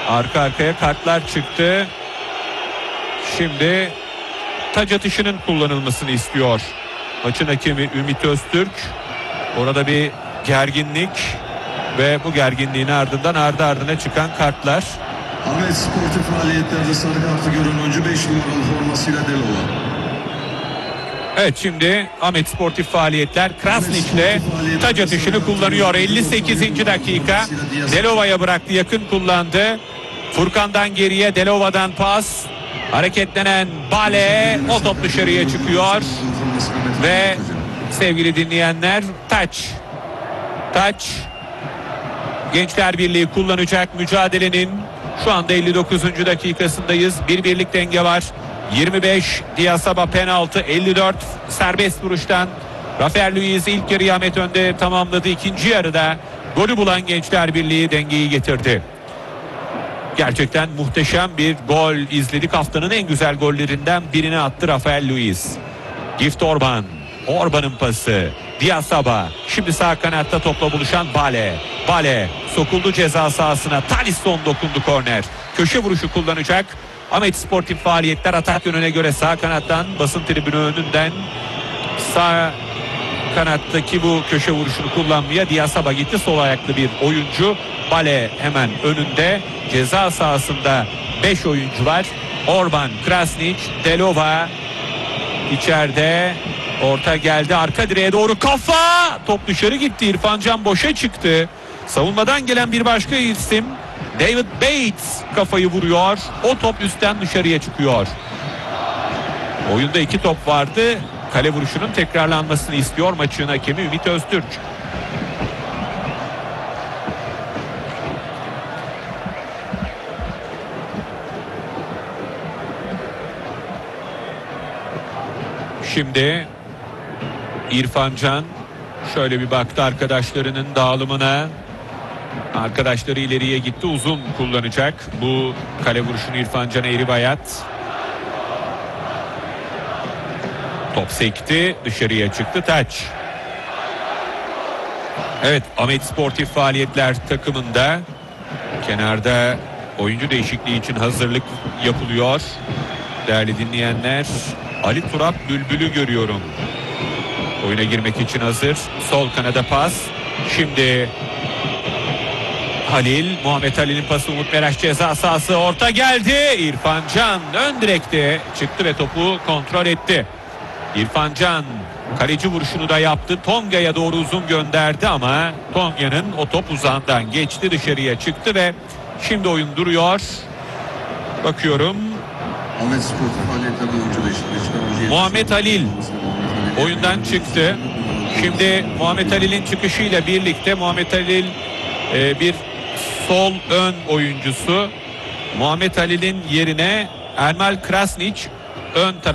Arka arkaya kartlar çıktı. Şimdi taç atışının kullanılmasını istiyor maçın hakemi Ümit Öztürk. Orada bir gerginlik ve bu gerginliğin ardından ardı ardına çıkan kartlar. Ahmet sportif faaliyetlerde sarı kartı gören oyuncu 5 numaralı formasıyla Delova. Evet, şimdi Ahmet sportif faaliyetler Krasnić'le taç atışını kullanıyor. 58. dakika. Delova'ya bıraktı, yakın kullandı. Furkan'dan geriye, Delova'dan pas. Hareketlenen Bale, o top dışarıya çıkıyor. Ve sevgili dinleyenler, taç Gençler Birliği kullanacak mücadelenin. Şu anda 59. dakikasındayız. 1-1'lik denge var. 25 Diasaba penaltı, 54 serbest vuruştan Rafael Luiz ilk yarıyı Ahmet önde tamamladı. İkinci yarıda golü bulan Gençler Birliği dengeyi getirdi. Gerçekten muhteşem bir gol izledik. Haftanın en güzel gollerinden birini attı Rafael Luiz. Gift Orban. Orban'ın pası. Diasaba. Şimdi sağ kanatta topla buluşan Bale sokuldu ceza sahasına. Talisson dokundu, korner. Köşe vuruşu kullanacak. Ahmet sportif faaliyetler atak yönüne göre sağ kanattan, basın tribünü önünden sağ kanattaki bu köşe vuruşunu kullanmaya Diasaba gitti. Sol ayaklı bir oyuncu. Bale hemen önünde. Ceza sahasında 5 oyuncu var. Orban, Krasnić, Delova içeride. Orta geldi, arka direğe doğru kafa. Top dışarı gitti. İrfan Can boşa çıktı. Savunmadan gelen bir başka isim David Bates kafayı vuruyor. O top üstten dışarıya çıkıyor. Oyunda 2 top vardı. Kale vuruşunun tekrarlanmasını istiyor maçın hakemi Ümit Öztürk. Şimdi İrfan Can şöyle bir baktı arkadaşlarının dağılımına. Arkadaşları ileriye gitti. Uzun kullanacak. Bu kale vuruşunu İrfan Can Eğribayat. Top sekti. Dışarıya çıktı. Taç. Evet, Ahmet sportif faaliyetler takımında kenarda oyuncu değişikliği için hazırlık yapılıyor. Değerli dinleyenler, Ali Turap Bülbül'ü görüyorum. Oyuna girmek için hazır. Sol kanada pas. Şimdi Muhammed Halil'in pası, Umut Meraş ceza sahası, orta geldi. İrfan Can ön direkte çıktı ve topu kontrol etti. İrfan Can kaleci vuruşunu da yaptı. Tonga'ya doğru uzun gönderdi ama Tonga'nın o top uzağından geçti, dışarıya çıktı ve şimdi oyun duruyor. Bakıyorum. Muhammed Halil oyundan çıktı. Şimdi Muhammed Halil'in çıkışıyla birlikte Muhammed Halil bir sol ön oyuncusu. Muhammed Halil'in yerine Ermal Krasnić ön tarafı